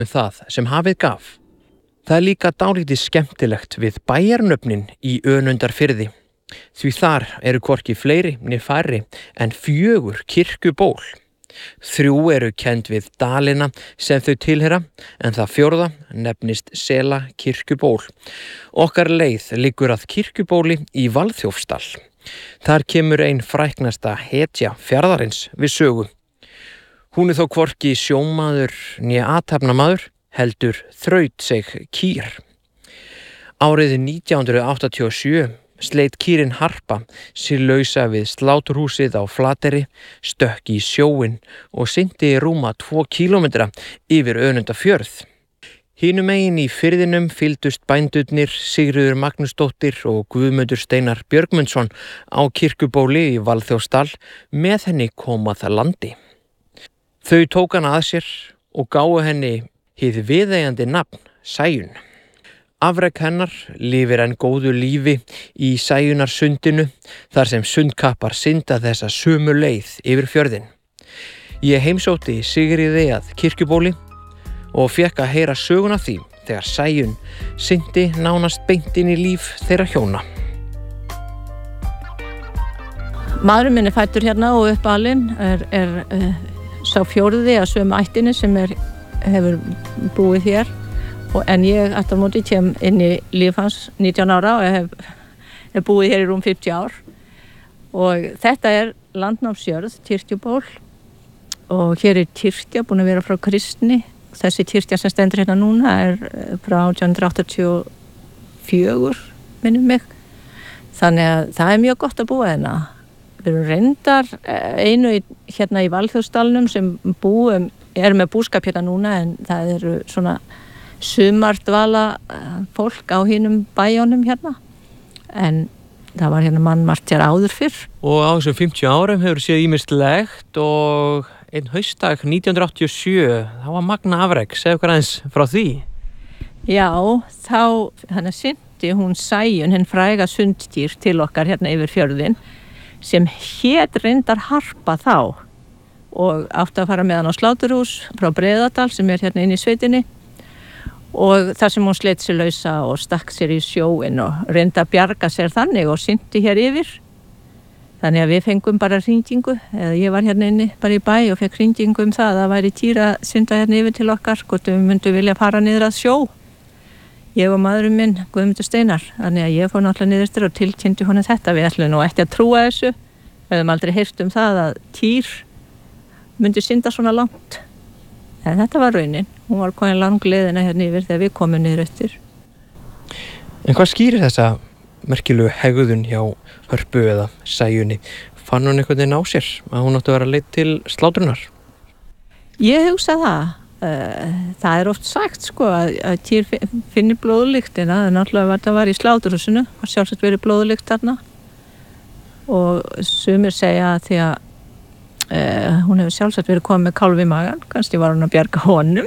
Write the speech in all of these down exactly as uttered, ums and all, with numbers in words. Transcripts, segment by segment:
það sem hafið gaf. Það er líka dálítið skemmtilegt við bæjarnöfnin í Önundarfirði, því þar eru hvorki fleiri né færri en fjögur kirkjuból. Þrjú eru kennd við dalina sem þau tilheyra, en það fjórða nefnist Sela kirkjuból. Okkar leið liggur að kirkjubóli í Valþjófsdal. Þar kemur ein fræknasta hetja fjarðarins við sögu. Hún er þó hvorki sjómaður né athafnamaður, heldur þrautseig kýr. Árið nítján hundruð áttatíu og sjö sleit kýrin Harpa sér lausa við sláturhúsið á Flateyri, stökk í sjóinn og synti rúma tvo kílómetra yfir Önundarfjörð. Hinum megin í firðinum fylgdust bændurnir Sigríður Magnúsdóttir og Guðmundur Steinar Björgmundsson á kirkjubóli í Valþjófsdal, með henni komað landi. Þau tók hana að sér og gáfu henni hið viðeigandi nafn Sæunn. Afrek hennar lifir enn góðu lífi í Sæunnarsundinu, þar sem sundkappar synda þessa sömu leið yfir fjörðin. Ég heimsótti Sigríði að kirkjubóli og fékk að heyra söguna því þegar Sæunn syndi nánast beint inn í líf þeirra hjóna. Maðurinn minn er fæddur hérna og uppalinn, er, er uh, sá fjórði að sömu ættinni sem er, hefur búið hér, og, en ég aftur á móti kem inn í líf hans nítján ára og hef, hef búið hér í rúm fimmtíu ár. Og þetta er landnámsjörð, kirkjuból, og hér er kirkja búin að vera frá kristni. Þessi kirkja sem stendur hérna núna er frá átján hundruð áttatíu og fjögur, minnum mig. Þannig að það er mjög gott að búa hérna. Við erum reyndar einu í, hérna í Valþjófsdalnum sem búum, er með búskap hérna núna, en það eru svona sumardvala fólk á hinum bæjónum hérna. En það var hérna mannmargt hér áður fyrr. Og á þessum fimmtíu árum hefur séð ýmislegt, og einn haustdag nítján hundruð áttatíu og sjö, það var magna afrek. Segðu okkur aðeins frá því. Já, þá þannig syndi hún Sæunn, hinn fræga sundkýr, til okkar hérna yfir fjörðin, sem hét reyndar Harpa þá, og átti að fara með hann á sláturhús frá Breiðadal sem er hérna inn í sveitinni, og þar sem hún sleit sér lausa og stakk sér í sjóinn og reyndi að bjarga sér þannig og synti hér yfir. Þannig að við fengum bara hringingu, eða ég var hérna inni bara í bæ og fekk hringingu um það að það væri týra að synda hérna yfir til okkar, hvort við myndum vilja fara niður að sjó. Ég og maðurinn minn, Guðmundur Steinar, þannig að ég fór náttúrulega niðurstur og tilkynnti honum þetta. Við ætlum nú ekki að trúa þessu, við höfum aldrei heyrt um það að kýr myndi synda svona langt. En þetta var raunin, hún var komin langleiðina hérna yfir þegar við komum niður eftir. En hvað skýrir þessa merkilegu hegðun hjá Hörpu eða Sæunni? Fann hún einhvern veginn á sér að hún átti að vera leidd til slátrunar? Ég hugsa það. Það er oft sagt sko að, að kýr finnir blóðlyktina, en náttúrulega þetta var í sláturhúsinu, var sjálfsagt verið blóðlykt þarna, og sumir segja að því að uh, hún hefur sjálfsagt verið komið með kálf í magan, kannski var hún að bjarga honum.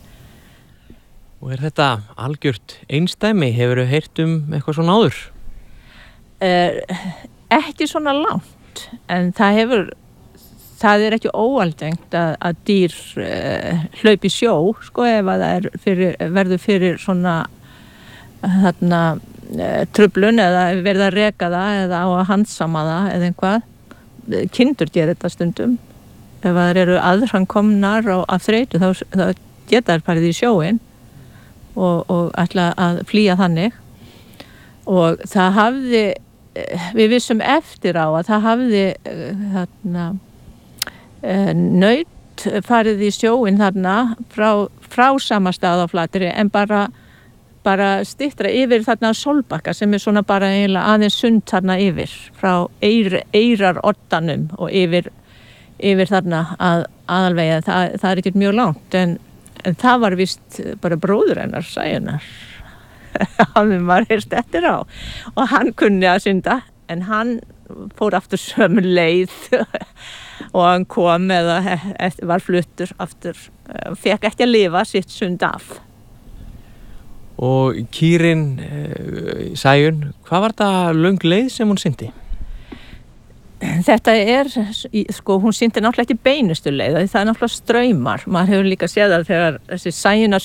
Og er þetta algjört einsdæmi? Hefurðu heyrt um eitthvað svona áður? Uh, ekki svona langt, en það hefur Það er ekki óalgengt að, að dýr uh, hlaupi sjó, sko, ef að það er fyrir, verður fyrir svona þarna uh, truflun eða verður að reka það eða á að handsama það eða einhvað. Kindur gera þetta stundum. Ef það eru aðrankomnar og af þreytu þá, þá geta þær farið í sjóinn og, og ætla að flýja þannig. Og það hafði, við vissum eftir á að það hafði uh, þarna naut farið í sjóinn þarna frá, frá sama stað á Flateyri, en bara, bara styttra yfir þarna Sólbakka sem er svona bara eiginlega aðeins sund þarna yfir frá Eyr, Eyraroddanum og yfir, yfir þarna að, aðalvegið. Það, það er ekkert mjög langt, en, en það var vist bara bróður hennar Sæunnar. Hann var heyrst eftir á og hann kunni að synda, en hann fór aftur sömu leið og hann kom eða var fluttur aftur, fekk ekki að lifa sitt sund af. Og kýrin e, Sæunn, hvað var þetta löng leið sem hún syndi? Þetta er, sko, hún syndi náttúrulega ekki beinustu leið, það er náttúrulega straumar. Maður hefur líka séð að þegar þessi Sæunnar